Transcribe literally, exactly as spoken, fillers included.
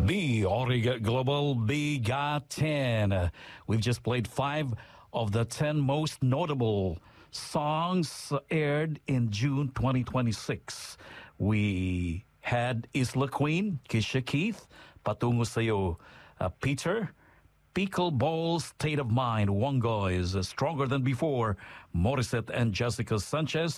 B, Origa Global B Got ten. Uh, we've just played five of the ten most notable songs aired in June twenty twenty-six. We had Isla Queen, Kisha Keith, Patungo Sa'yo, uh, Peter, Pickleball State of Mind, Wongoys, uh, Stronger Than Before, Morissette and Jessica Sanchez,